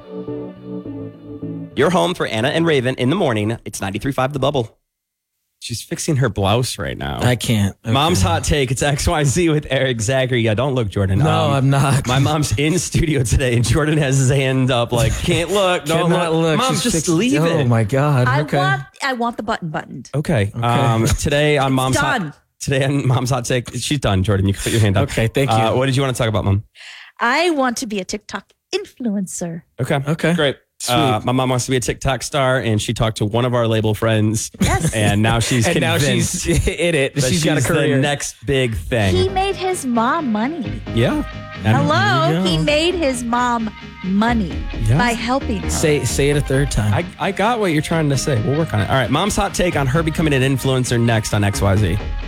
You're home for Anna and Raven in the morning. It's 93.5 The Bubble. She's fixing her blouse right now. I can't. Okay. Mom's hot take. It's XYZ with Eric Zachary. Yeah, don't look, Jordan. No, I'm not. My mom's in studio today, and Jordan has his hand up like, can't look. Don't look. Mom, just leave it. Oh, my God. I want the button buttoned. Okay. Today on Mom's done. Today on Mom's hot take. She's done, Jordan. You can put your hand up. Okay, thank you. What did you want to talk about, Mom? I want to be a TikTok influencer. Okay. Great. My mom wants to be a TikTok star, and she talked to one of our label friends. Yes. And now she's and convinced now she's in it. that She's got a career. the next big thing. He made his mom money. Yeah. Hello. He made his mom money by helping her. Say it a third time. I got what you're trying to say. We'll work on it. All right. Mom's hot take on her becoming an influencer next on XYZ.